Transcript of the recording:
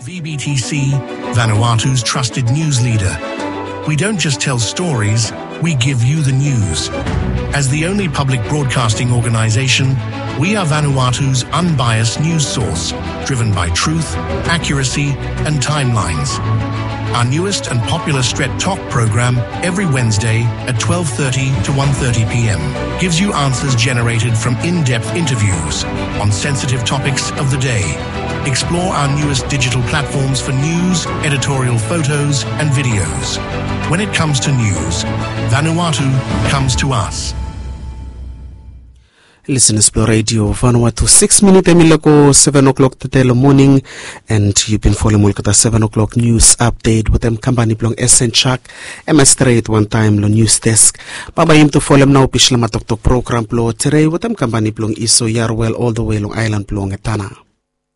VBTC, Vanuatu's trusted news leader. We don't just tell stories, we give you the news. As the only public broadcasting organization, we are Vanuatu's unbiased news source, driven by truth, accuracy, and timelines. Our newest and popular Stret Talk program, every Wednesday at 12:30 to 1:30 p.m., gives you answers generated from in-depth interviews on sensitive topics of the day. Explore our newest digital platforms for news, editorial photos, and videos. When it comes to news, Vanuatu comes to us. Listen to Radio Vanuatu 6 minutes emilako 7 o'clock today morning, and you've been following Mulkata 7 o'clock news update with them company plong SN Chuck straight one time lo news desk. Babayim to follow now pishla matoktok program plo today with them company plong Iso Yarwell all the way long island plong etana.